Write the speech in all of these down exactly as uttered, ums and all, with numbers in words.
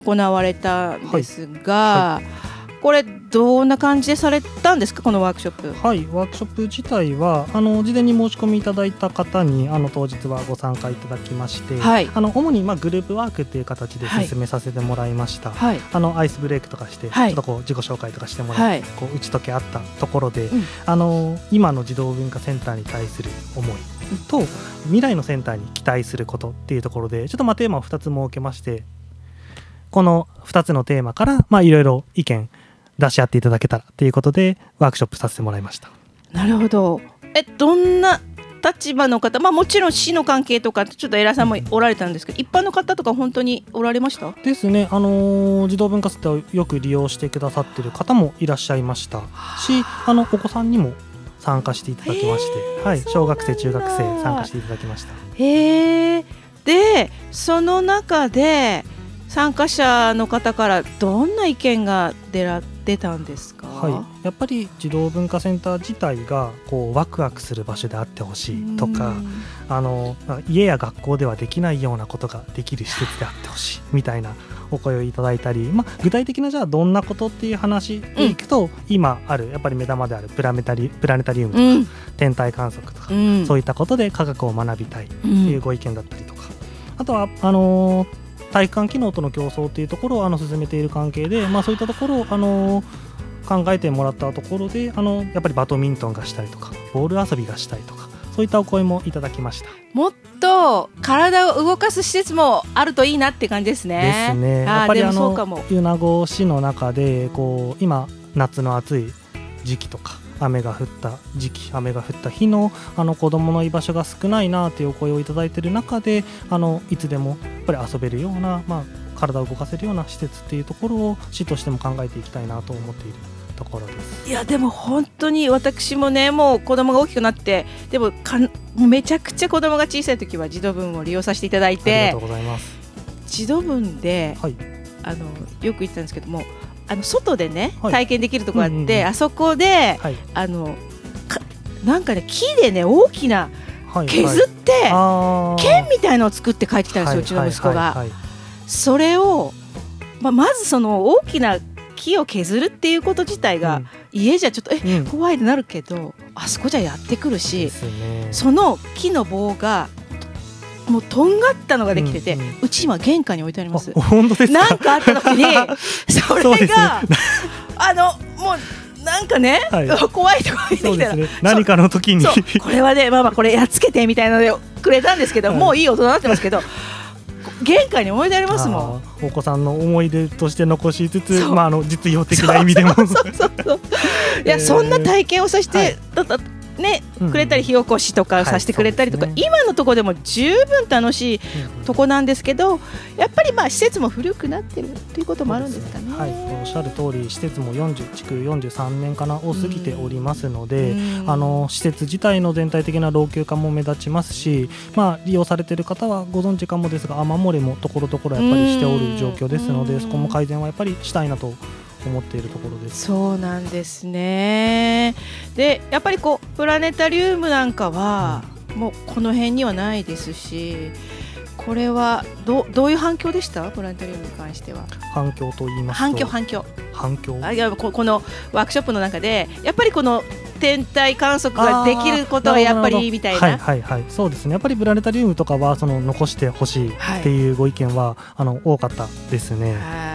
行われたんですが、 はいはい、 これどんな感じでされたんですか、このワークショップ。 はい、ワークショップ自体はあの事前に申し込みいただいた方にあの当日はご参加いただきまして、 はい、 あの主にまあグループワークっていう形で進めさせてもらいました、はい、あのアイスブレイクとかして、はい、ちょっとこう自己紹介とかしてもらって、はい、こう打ち解け合ったところで、うん、あの今の児童文化センターに対する思いと未来のセンターに期待することっていうところでちょっとまあテーマをふたつ設けまして、このふたつのテーマからまあいろいろ意見出し合っていただけたらということでワークショップさせてもらいました。 なるほど。えどんな立場の方、まあ、もちろん市の関係とかちょっと偉さんもおられたんですけど、うん、一般の方とか本当におられましたですね。あのー、児童文化センターをよく利用してくださっている方もいらっしゃいましたし、あのお子さんにも参加していただきまして、はい、小学生中学生参加していただきました。 へー。でその中で参加者の方からどんな意見が出ら出たんですか。 はい、やっぱり児童文化センター自体がこうワクワクする場所であってほしいとか、あの家や学校ではできないようなことができる施設であってほしいみたいなお声をいただいたり、まあ、具体的なじゃあどんなことっていう話でいくと、うん、今あるやっぱり目玉であるプラネタリ、プラネタリウムとか、うん、天体観測とか、うん、そういったことで科学を学びたいっていうご意見だったりとか、うん、あとはあのー体育館機能との競争というところをあの進めている関係で、まあ、そういったところをあの考えてもらったところで、あのやっぱりバドミントンがしたいとかボール遊びがしたいとか、そういったお声もいただきました。 もっと体を動かす施設もあるといいなって感じですね。 ですね。やっぱりあの米子市の中でこう今夏の暑い時期とか雨が降った時期、雨が降った日のあの子どもの居場所が少ないなというお声をいただいている中で、あのいつでもやっぱり遊べるような、まあ、体を動かせるような施設っていうところを市としても考えていきたいなと思っているところです。 いやでも本当に私もね、もう子供が大きくなって、でもかんもうめちゃくちゃ子供が小さい時は児童文を利用させていただいて、 ありがとうございます。 児童文で、はい、あのよく言ってたんですけども、あの外でね、はい、体験できるところがあって、うんうんうん、あそこで、はい、あのかなんかね木でね大きな削って、はい、剣みたいのを作って帰ってきたんですよ、うちの息子が、はいはいはいはい、それを、まあ、まずその大きな木を削るっていうこと自体が、うん、家じゃちょっとえ、うん、怖いってなるけど、あそこじゃやってくるし、ね、その木の棒がもうとんがったのができてて、うんうん、うち今玄関に置いてあります。 本当ですか。 なんかあった時にそれが、ね、あのもうなんかね、はい、怖いとか言ってきたら、ね、 何かの時にこれはねママこれやっつけてみたいなのでくれたんですけど、はい、もういい大人になってますけど玄関に置いてありますもん。 お子さんの思い出として残しつつ、まあ、あの実用的な意味でもそうそうそうそういや、えー、そんな体験をさせて、はい、だだね、くれたり火起こしとかさせてくれたりとか、はいね、今のところでも十分楽しいとこなんですけど、やっぱりまあ施設も古くなってるということもあるんですかね。 はい、おっしゃる通り施設もよんじゅう築よんじゅうさんねんかなを過ぎておりますので、あの施設自体の全体的な老朽化も目立ちますし、まあ、利用されている方はご存知かもですが雨漏れもところどころやっぱりしておる状況ですので、そこも改善はやっぱりしたいなと思っているところです。 そうなんですね。でやっぱりこうプラネタリウムなんかは、うん、もうこの辺にはないですし、これは ど, どういう反響でした？プラネタリウムに関しては。 反響と言いますと、 反響反響反響あいや こ, このワークショップの中でやっぱりこの天体観測ができることはやっぱりみたいな。 はいはいはい、そうですね。やっぱりプラネタリウムとかはその残してほしいっていうご意見は、はい、あの多かったですね。 はい、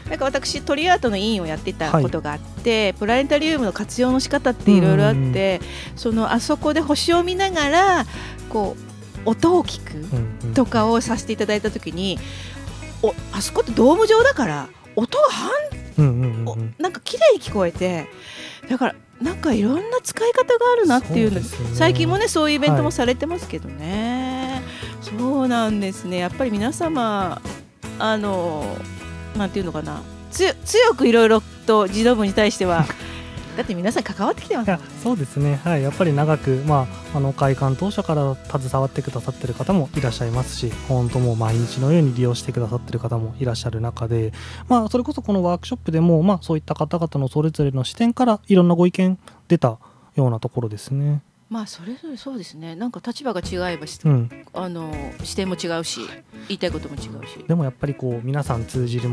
なんか私トリアートの委員をやってたことがあって、はい、プラネタリウムの活用の仕方っていろいろあって、そのあそこで星を見ながらこう音を聞くとかをさせていただいたときに、おあそこってドーム状だから音が半、うんうんうん、なんか綺麗に聞こえて、だからなんかいろんな使い方があるなっていうの、ね、最近もねそういうイベントもされてますけどね、はい、そうなんですね。やっぱり皆様あのなんていうのかな、つ強くいろいろと児童部に対してはだって皆さん関わってきてますもん。いやそうですね、はい、やっぱり長く、まあ、あの開館当初から携わってくださっている方もいらっしゃいますし、本当もう毎日のように利用してくださっている方もいらっしゃる中で、まあ、それこそこのワークショップでも、まあ、そういった方々のそれぞれの視点からいろんなご意見出たようなところですね。 まあそれぞれそうですね。なんか立場が違えば、 うん、 あの視点も違うし、言いたいことも違うし。 でもやっぱりこう皆さん通じる